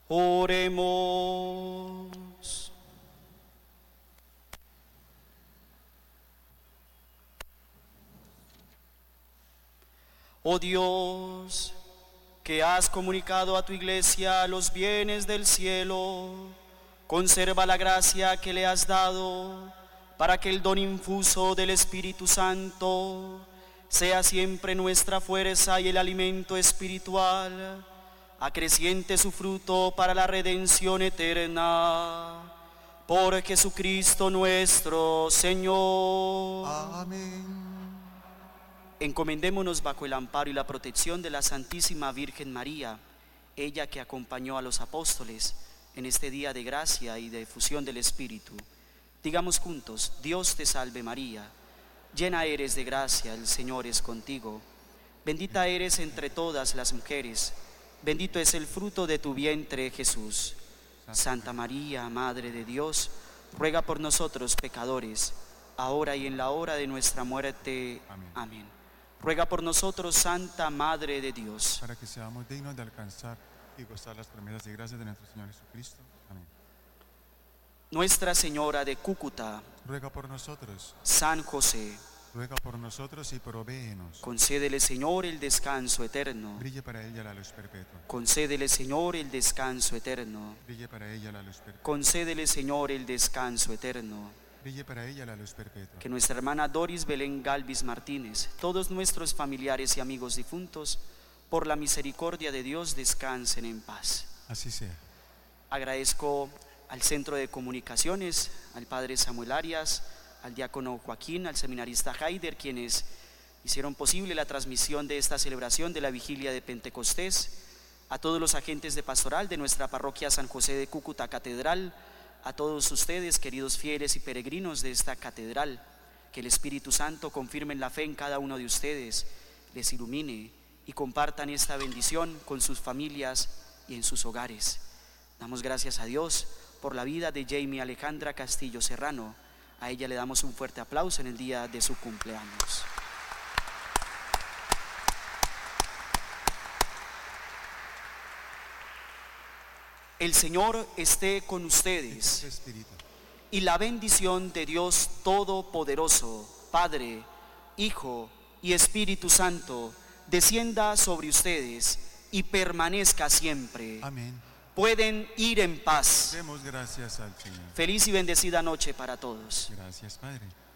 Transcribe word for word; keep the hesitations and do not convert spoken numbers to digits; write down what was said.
Oremos. Oh Dios, que has comunicado a tu iglesia los bienes del cielo, conserva la gracia que le has dado, para que el don infuso del Espíritu Santo sea siempre nuestra fuerza y el alimento espiritual, acreciente su fruto para la redención eterna. Por Jesucristo nuestro Señor. Amén. Encomendémonos bajo el amparo y la protección de la Santísima Virgen María, ella que acompañó a los apóstoles en este día de gracia y de efusión del Espíritu. Digamos juntos: Dios te salve María, llena eres de gracia, el Señor es contigo. Bendita eres entre todas las mujeres, bendito es el fruto de tu vientre, Jesús. Santa María, Madre de Dios, ruega por nosotros pecadores, ahora y en la hora de nuestra muerte. Amén. Amén. Ruega por nosotros, Santa Madre de Dios, Para que seamos dignos de alcanzar y gozar las promesas y gracias de nuestro Señor Jesucristo. Amén. Nuestra Señora de Cúcuta, Ruega por nosotros, San José, ruega por nosotros y provéenos. concédele, Señor, el descanso eterno. Brille para ella la luz perpetua. Concédele, Señor, el descanso eterno. Brille para ella la luz perpetua. Concédele, Señor, el descanso eterno. Brille para ella la luz perpetua. Que nuestra hermana Doris Belén Galvis Martínez, todos nuestros familiares y amigos difuntos, por la misericordia de Dios, descansen en paz. Así sea. Agradezco al Centro de Comunicaciones, al Padre Samuel Arias, al diácono Joaquín, al seminarista Haider, quienes hicieron posible la transmisión de esta celebración de la vigilia de Pentecostés, a todos los agentes de pastoral de nuestra parroquia San José de Cúcuta Catedral, a todos ustedes, queridos fieles y peregrinos de esta catedral, que el Espíritu Santo confirme en la fe en cada uno de ustedes, les ilumine y compartan esta bendición con sus familias y en sus hogares. Damos gracias a Dios por la vida de Jamie Alejandra Castillo Serrano. A ella le damos un fuerte aplauso en el día de su cumpleaños. El Señor esté con ustedes, Espíritu. y la bendición de Dios Todopoderoso, Padre, Hijo y Espíritu Santo, descienda sobre ustedes y permanezca siempre. Amén. Pueden ir en paz. Demos gracias al Señor. Feliz y bendecida noche para todos. Gracias, Padre.